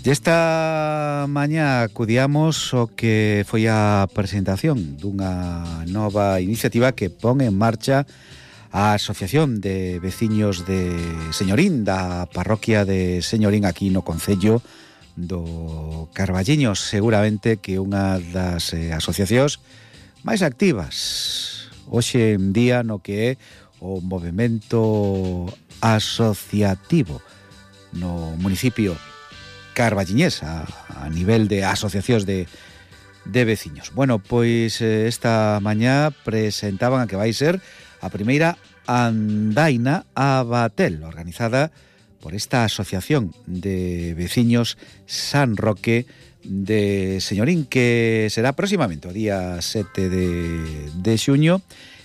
Esta mañá acudíamos o que foi a presentación dunha nova iniciativa que pon en marcha a Asociación de Veciños de Señorín, da parroquia de Señorín aquí no concello do Carballiño. Seguramente que unha das asociacións máis activas hoxe en día no que é o movemento asociativo no municipio carballiñés a nivel de asociacións de veciños. Bueno, pois esta mañá presentaban a que vai ser a primeira andaina a Batel, organizada por esta asociación de veciños San Roque de Señorín, que será próximamente o día 7 de xuño.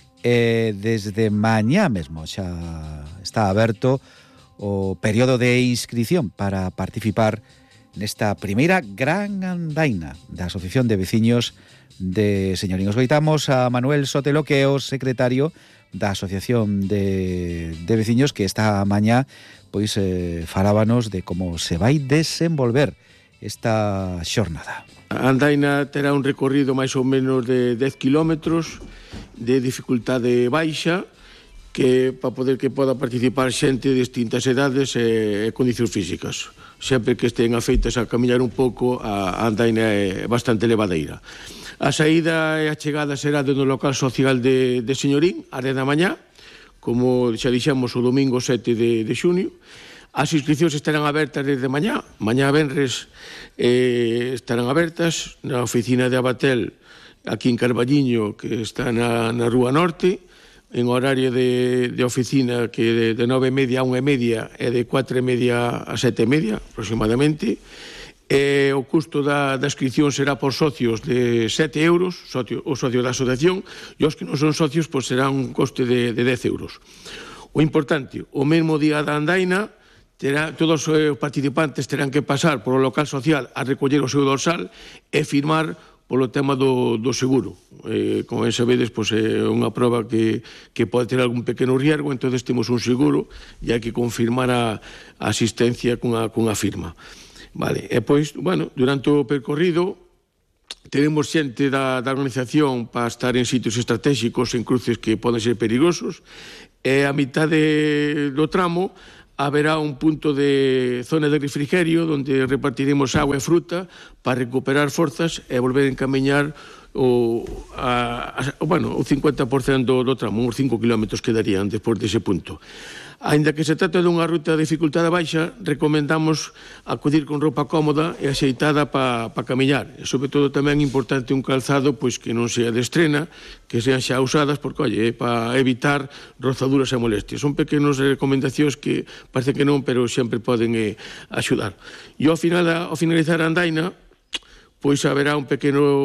Desde mañá mesmo xa está aberto o período de inscripción para participar nesta primeira gran andaina da Asociación de Veciños de Señorín. Os coitamos a Manuel Sotelo, que é o secretario da Asociación de Veciños, que esta mañá pois falábanos de como se vai desenvolver esta xornada. A andaina terá un recorrido máis ou menos de 10 kilómetros de dificultade baixa, que para poder que poda participar xente de distintas edades e condicións físicas. Sempre que estén afeitas a camiñar un pouco, a andaina é bastante levadeira. A saída e a chegada será do local social de Señorín, a 10 da mañá, como xa dixemos o domingo 7 de xunio. As inscripcións estarán abertas desde mañá venres estarán abertas na oficina de Abatel, aquí en Carballiño, que está na Rúa Norte, en horario de oficina que de 9:30 a 1:30 e de 4:30 a 7:30 aproximadamente. O custo da inscripción será por socios de 7 euros, os socios da asociación, e os que non son socios pois será un coste de 10 euros. O importante, o mesmo día da andaina, todos os participantes terán que pasar polo local social a recoller o seu dorsal e firmar polo tema do seguro. Como ben sabedes, pois é unha proba que pode ter algún pequeno riesgo, entón temos un seguro e hai que confirmar a asistencia cunha firma. Vale, e pois, bueno, durante o percorrido teremos xente da organización para estar en sitios estratégicos, en cruces que poden ser perigosos, e a mitad do tramo haberá un punto de zona de refrigerio onde repartiremos agua e fruta para recuperar forzas e volver a encamiñar o 50% do tramo, uns 5 kilómetros quedarían despois dese punto. Aínda que se trata dunha ruta de dificultade baixa, recomendamos acudir con roupa cómoda e axeitada para camiñar. E, sobre todo, tamén é importante un calzado pois que non sea de estrena, que sean xa usadas, porque, para evitar rozaduras e molestias. Son pequenos recomendacións que parece que non, pero sempre poden axudar. E ao finalizar a andaina, pois haberá uns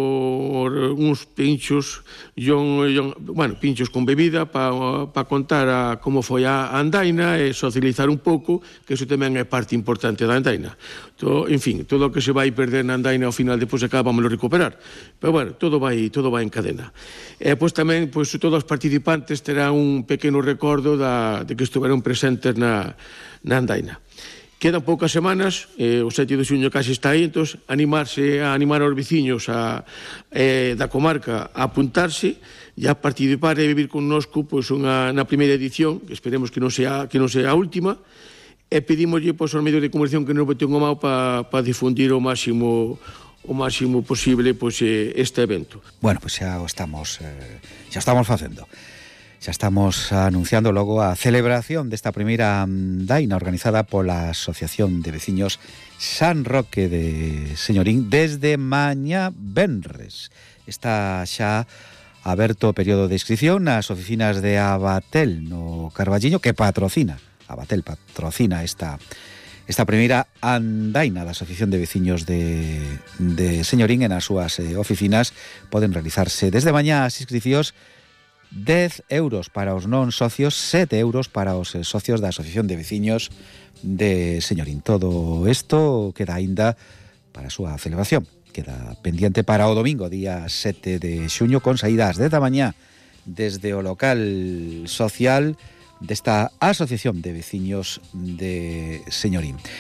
pinchos, pinchos con bebida para contar como foi a andaina e socializar un pouco, que iso tamén é parte importante da andaina. En fin, todo o que se vai perder na andaina ao final depois acabámoslo recuperar. Pero, bueno, todo vai en cadena. E, pois, tamén, todos os participantes terán un pequeno recordo de que estiveron presentes na andaina. Quedan poucas semanas, o 7 de xuño case está aí, entón animar aos veciños da comarca a apuntarse e a participar e vivir connosco na primeira edición, que esperemos que non sea a última, e pedimoslle aos medios de comunicación que nos boten o mao para difundir o máximo posible este evento. Bueno, pois xa o estamos facendo. Xa estamos anunciando logo a celebración desta primeira andaina organizada pola Asociación de Veciños San Roque de Señorín desde mañá venres. Está xa aberto o período de inscripción nas oficinas de Abatel no Carballiño, que Abatel patrocina esta primeira andaina da Asociación de Veciños de Señorín. En as súas oficinas poden realizarse desde mañá as inscricións 10 euros para os non socios, 7 euros para os socios da Asociación de Veciños de Señorín. Todo isto queda aínda para a súa celebración. Queda pendiente para o domingo, día 7 de xuño, con saídas ás 10 da mañá desde o local social desta Asociación de Veciños de Señorín.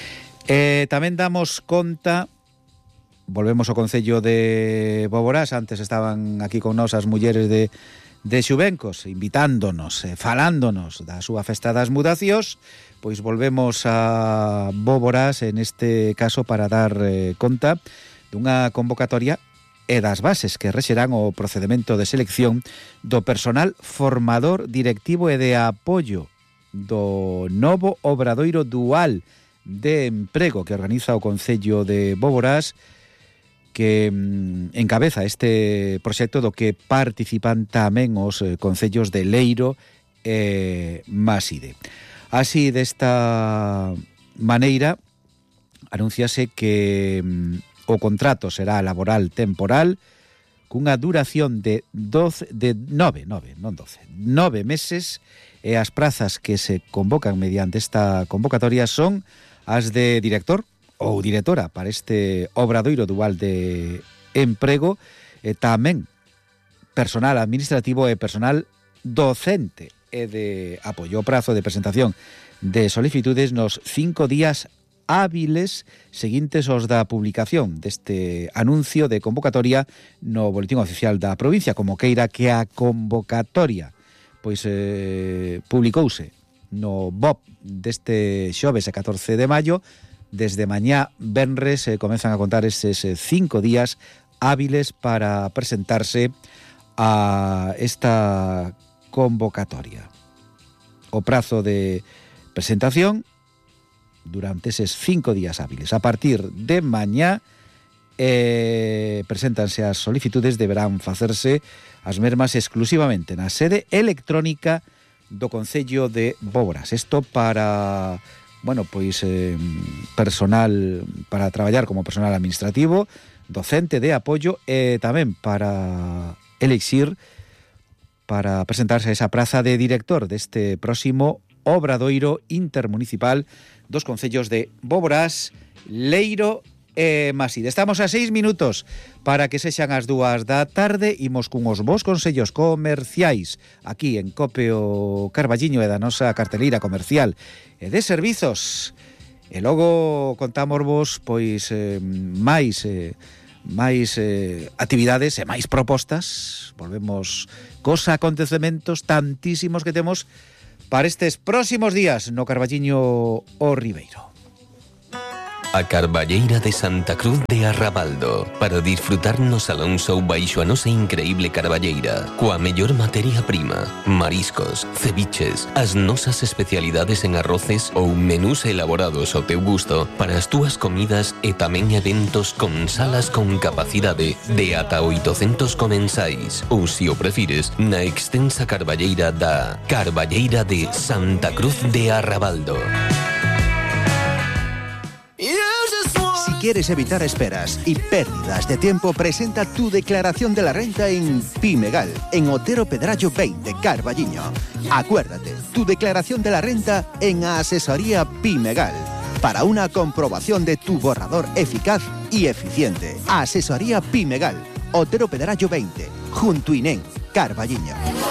Tamén damos conta, volvemos ao Concello de Boborás. Antes estaban aquí con nós as mulleres de Xubencos, invitándonos, falándonos da súa festa das mudacións. Pois volvemos a Boborás, en este caso para dar conta dunha convocatoria e das bases que rexerán o procedemento de selección do personal formador, directivo e de apoio do novo obradoiro dual de emprego que organiza o Concello de Boborás, que encabeza este proxecto do que participan tamén os concellos de Leiro e Maside. Así, desta maneira, anúnciase que o contrato será laboral temporal cunha duración de 9 meses, e as prazas que se convocan mediante esta convocatoria son as de director ou directora para este obradoiro dual de emprego, e tamén personal administrativo e personal docente e de apoio. O prazo de presentación de solicitudes nos 5 días hábiles seguintes aos da publicación deste anuncio de convocatoria no Boletín Oficial da provincia, como queira que a convocatoria pois publicouse no BOP deste xoves 14 de maio. Desde mañá venres comezan a contar eses 5 días hábiles para presentarse a esta convocatoria. O prazo de presentación durante eses 5 días hábiles. A partir de mañá preséntanse as solicitudes, deberán facerse as mesmas exclusivamente na sede electrónica do Concello de Boborás. Isto para, personal para traballar como personal administrativo, docente de apoio, e tamén para elixir para presentarse a esa praza de director deste próximo obradoiro intermunicipal dos concellos de Boborás, Leiro e Maside. Estamos a 6 minutos para que sexan as 2 da tarde. Imos cunhos vos consellos comerciais aquí en COPE o Carballiño e da nosa carteleira comercial e de servizos. E logo contamos vos máis actividades e máis propostas. Volvemos cos acontecementos tantísimos que temos para estes próximos días no Carballiño o Ribeiro. A Carballeira de Santa Cruz de Arrabaldo, para disfrutar no Salón Show baixo a nosa increíble carballeira, coa mellor materia prima, mariscos, ceviches, as nosas especialidades en arroces ou menús elaborados ao teu gusto para as túas comidas, e tamén eventos con salas con capacidade de ata 800 comensais, ou, se o prefires, na extensa carballeira da Carballeira de Santa Cruz de Arrabaldo. Si quieres evitar esperas y pérdidas de tiempo, presenta tu declaración de la renta en Pimegal, en Otero Pedrallo 20, Carballiño. Acuérdate, tu declaración de la renta en Asesoría Pimegal, para una comprobación de tu borrador eficaz y eficiente. Asesoría Pimegal, Otero Pedrallo 20, junto Inén, Carballiño.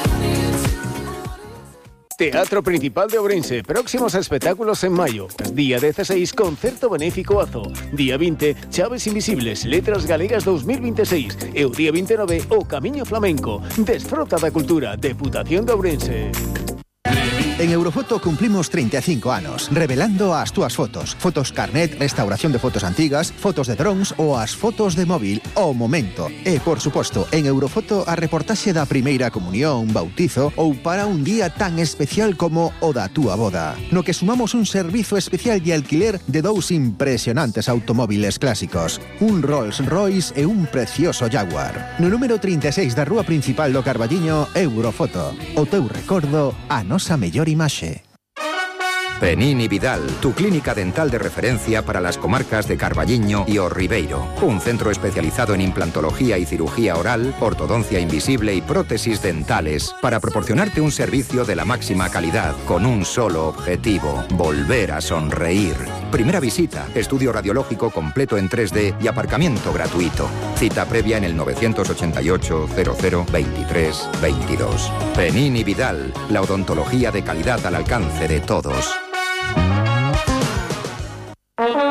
Teatro Principal de Ourense, próximos espectáculos en maio. Día 16, concerto benéfico Azo. Día 20, Chaves Invisibles, Letras Galegas 2026. E o día 29, o Camiño Flamenco. Desfrota da cultura, Deputación de Ourense. En Eurofoto cumplimos 35 anos, revelando as túas fotos. Fotos carnet, restauración de fotos antigas, fotos de drones ou as fotos de móvil ao momento. E, por suposto, en Eurofoto a reportaxe da primeira comunión, bautizo ou para un día tan especial como o da túa boda. No que sumamos un servizo especial de alquiler de 2 impresionantes automóviles clásicos. Un Rolls Royce e un precioso Jaguar. No número 36 da rúa principal do Carballiño, Eurofoto. O teu recordo, a nosa mellor imaxe. Penini Vidal, tu clínica dental de referencia para las comarcas de Carballiño y o Ribeiro. Un centro especializado en implantología y cirugía oral, ortodoncia invisible y prótesis dentales, para proporcionarte un servicio de la máxima calidad, con un solo objetivo: volver a sonreír. Primera visita, estudio radiológico completo en 3D y aparcamiento gratuito. Cita previa en el 988 00 23 22. Penini Vidal, la odontología de calidad al alcance de todos.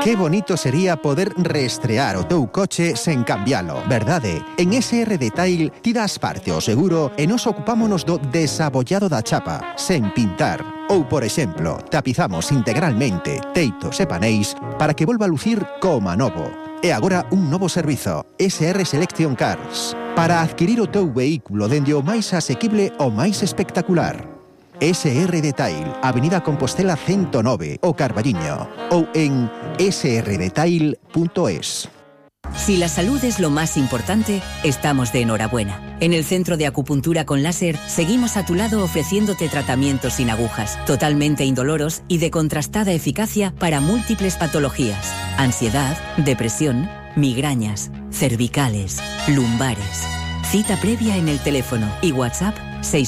Que bonito sería poder reestrear o teu coche sen cambialo, verdade? En SR Detail ti das parte ao seguro e nos ocupámonos do desabollado da chapa, sen pintar. Ou, por exemplo, tapizamos integralmente teitos e paneis para que volva a lucir como novo. E agora un novo servizo, SR Selection Cars, para adquirir o teu vehículo dende o máis asequible ao máis espectacular. SR Detail, Avenida Compostela 109, o Carballiño, ou en srdetail.es. Si la salud es lo más importante, estamos de enhorabuena. En el Centro de Acupuntura con Láser seguimos a tu lado ofreciéndote tratamientos sin agujas, totalmente indoloros y de contrastada eficacia para múltiples patologías: ansiedad, depresión, migrañas, cervicales, lumbares. Cita previa en el teléfono y WhatsApp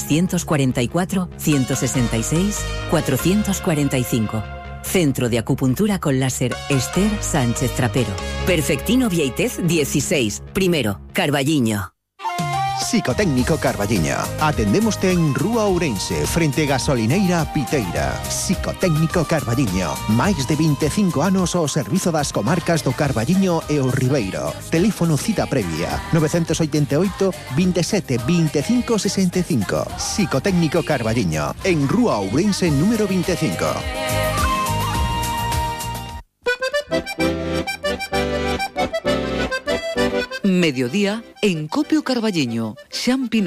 644-166-445. Centro de Acupuntura con Láser Esther Sánchez Trapero. Perfectino Vieitez 16, primero, Carballiño. Psicotécnico Carballiño. Atendémoste en Rúa Ourense, frente Gasolineira Piteira. Psicotécnico Carballiño. Máis de 25 anos ao servizo das comarcas do Carballiño e o Ribeiro. Teléfono cita previa 988 27 25 65. Psicotécnico Carballiño. En Rúa Ourense número 25. Mediodía en Copio Carballiño. Xan Pineda.